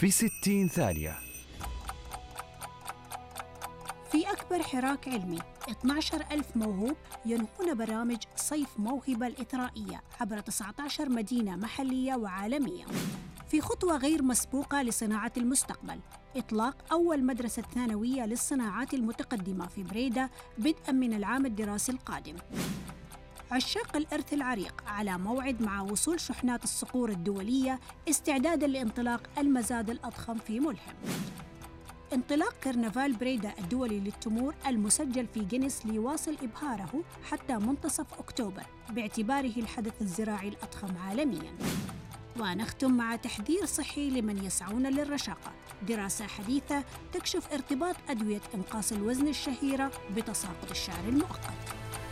في 60 ثانية. في أكبر حراك علمي 12,000 موهوب ينهون برامج صيف موهبة الإثرائية عبر 19 مدينة محلية وعالمية. في خطوة غير مسبوقة لصناعة المستقبل، إطلاق أول مدرسة ثانوية للصناعات المتقدمة في بريدة بدءاً من العام الدراسي القادم. عشاق الإرث العريق على موعد مع وصول شحنات الصقور الدولية استعداداً لانطلاق المزاد الأضخم في ملهم. انطلاق كرنفال بريدة الدولي للتمور المسجل في جينيس ليواصل إبهاره حتى منتصف أكتوبر باعتباره الحدث الزراعي الأضخم عالمياً. ونختم مع تحذير صحي لمن يسعون للرشاقة. دراسة حديثة تكشف ارتباط أدوية إنقاص الوزن الشهيرة بتساقط الشعر المؤقت.